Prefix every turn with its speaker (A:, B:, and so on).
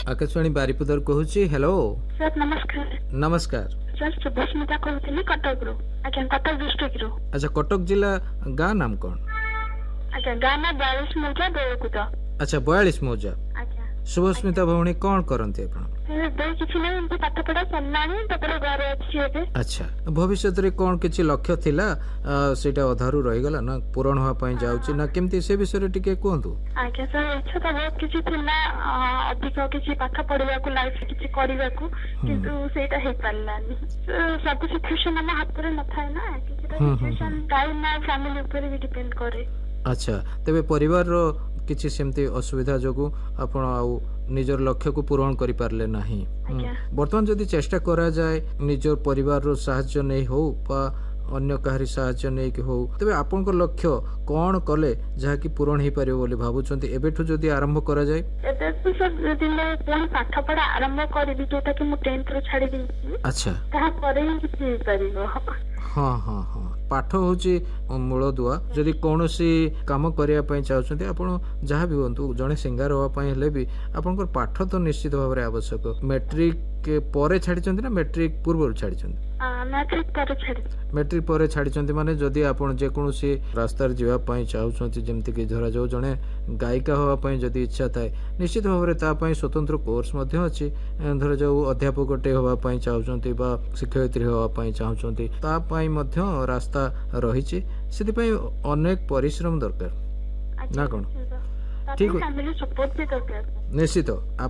A: Akashvani बारिपदर कहूची hello
B: sir नमस्कार।
A: नमस्कार
B: sir Subhasmita कहूँ कटक रू आज्ञा कटक डिस्ट्रिक्ट रू।
A: अच्छा कटक जिला गाँ नाम कौन?
B: आज्ञा गाँ ना 42 मौजा देवकुद।
A: अच्छा 42 मौजा।
B: आज्ञा
A: शुभस्मिता भौणी कौन करते आपण?
B: किसी नहीं एमती पाठ पढ़ा सरलानी तपर घरे अछि एबे।
A: अच्छा भविष्यत रे कौन किछि लक्ष्य थिला सेटा अधारू रहि गला ना पूर्ण होआ पई जाउची ना केमती से विषय रे टिके कोहंतु?
B: आज्ञा सर इच्छा तो बहुत किछि थिला अधिक किछि पाठ पढ़िबा को लाइफ किछि करिबा को किंतु सेटा हे पारलानी। सब सिचुएशन हम हाथ रे न थाए ना किछि सिचुएशन टाइम ना फैमिली ऊपर भी डिपेंड करे। अच्छा
A: तेबे परिवार रो किछि सेमती असुविधा जोगु आपण आउ निजर लक्ष्य को पूरण करि पारले नाही। वर्तमान जदि चेष्टा करा जाए निजर परिवार रो सहायता नै हो पा अन्य काहरी सहायता नै कि हो तबे आपन को लक्ष्य कोन कले जहा कि पूरण ही परियो बोली भाबुचंती एबेठु जदि आरंभ करा जाए?
B: एबे तो सब जदि मैं कोन पाठ पढ़ा आरंभ करिबी जोटा कि मु 10th रो छाडी दी। अच्छा ता परे ही किछि परिबो। हाँ
A: हाँ हाँ पाठ होची मूल दुआ जदि कौनसी काम करिया पई चाहउछंती आपण जहा भी होंतु जने सिंगर होवा पई हेले भी आपनकर पाठ तो निश्चित भाबरे आवश्यक। मैट्रिक परे छाडी चंती ना मैट्रिक पूर्व छाडी चंती?
B: मैट्रिक परे छाडी।
A: मैट्रिक परे छाडी चंती माने जदि आपण जे कोनोसी रास्ता रे जीवा पई चाहउछंती जेमति कि धरा जो जने गायिका होवा पई जदि इच्छा थाए निश्चित भाबरे ता पई स्वतंत्र कोर्स मध्ये अछि। धरा जो अध्यापकटे होवा पई चाहउछंती बा शिक्षयित्री होवा पई चाहउछंती ता पई मध्ये रास्ता रहिछि सेति पई अनेक परिश्रम दरकार ना कोन? ठीक निश्चित